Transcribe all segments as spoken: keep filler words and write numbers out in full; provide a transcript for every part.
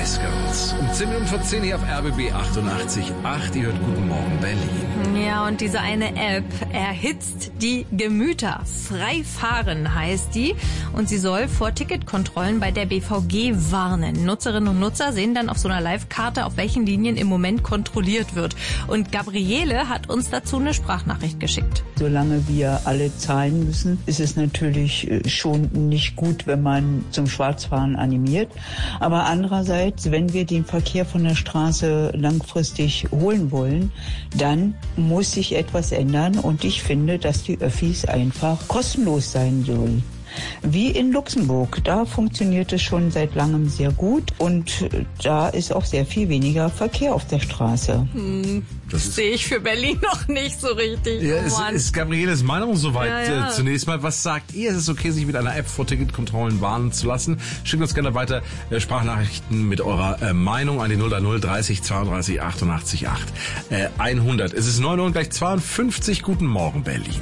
Spice Girls. Um zehn Minuten vor zehn hier auf R B B achtundachtzig Komma acht. Ihr hört Guten Morgen Berlin. Ja, und diese eine App erhitzt die Gemüter. Frei fahren heißt die. Und sie soll vor Ticketkontrollen bei der B V G warnen. Nutzerinnen und Nutzer sehen dann auf so einer Live-Karte, auf welchen Linien im Moment kontrolliert wird. Und Gabriele hat uns dazu eine Sprachnachricht geschickt. Solange wir alle zahlen müssen, ist es natürlich schon nicht gut, wenn man zum Schwarzfahren animiert. Aber andererseits, wenn wir den Verkehr von der Straße langfristig holen wollen, dann muss sich etwas ändern. Und ich finde, dass die Öffis einfach kostenlos sein sollen. Wie in Luxemburg, da funktioniert es schon seit langem sehr gut und da ist auch sehr viel weniger Verkehr auf der Straße. Hm, das sehe ich für Berlin noch nicht so richtig. Ja, oh ist, ist Gabrieles Meinung soweit? Ja, ja. Äh, zunächst mal, was sagt ihr? Ist es okay, sich mit einer App vor Ticketkontrollen warnen zu lassen? Schickt uns gerne weiter äh, Sprachnachrichten mit eurer äh, Meinung an die null null dreißig zweiunddreißig achtundachtzig acht äh, hundert. Es ist neun Uhr und gleich zweiundfünfzig. Guten Morgen, Berlin.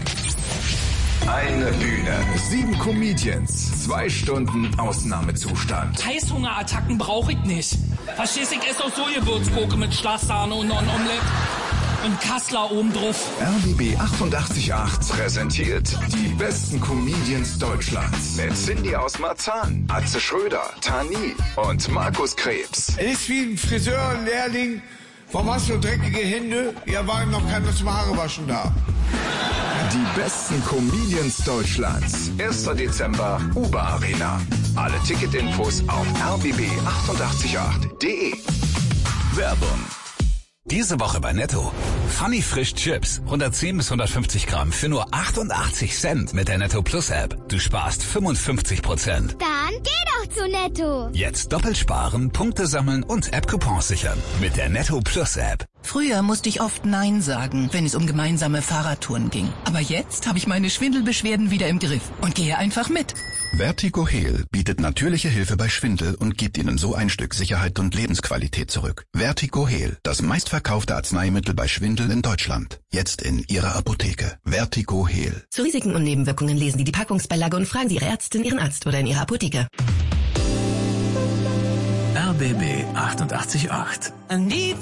Eine Bühne, sieben Comedians, zwei Stunden Ausnahmezustand. Heißhungerattacken brauche ich nicht. Verstehst du, ich esse auch so Gewürzgurke mit Schlagsahne und noch ein Omelett und Kassler oben drauf. R B B achtundachtzig Komma acht präsentiert die besten Comedians Deutschlands mit Cindy aus Marzahn, Atze Schröder, Tani und Markus Krebs. Er ist wie ein Friseurlehrling. Warum hast du dreckige Hände? Ja, war noch keiner zum Haarewaschen da. Die besten Comedians Deutschlands. erster Dezember, Uber Arena. Alle Ticketinfos auf r b b achtundachtzig Komma acht punkt de. Werbung. Diese Woche bei Netto. Funny Frisch Chips. hundertzehn bis hundertfünfzig Gramm für nur achtundachtzig Cent mit der Netto Plus App. Du sparst fünfundfünfzig Prozent. Dann geh doch zu Netto. Jetzt doppelt sparen, Punkte sammeln und App-Coupons sichern. Mit der Netto Plus App. Früher musste ich oft Nein sagen, wenn es um gemeinsame Fahrradtouren ging. Aber jetzt habe ich meine Schwindelbeschwerden wieder im Griff und gehe einfach mit. Vertigo Heal bietet natürliche Hilfe bei Schwindel und gibt Ihnen so ein Stück Sicherheit und Lebensqualität zurück. Vertigo Heal, das meistverkaufte Arzneimittel bei Schwindel in Deutschland. Jetzt in Ihrer Apotheke. Vertigo Heal. Zu Risiken und Nebenwirkungen lesen Sie die Packungsbeilage und fragen Sie Ihre Ärztin, Ihren Arzt oder in Ihrer Apotheke. R B B achtundachtzig Komma acht.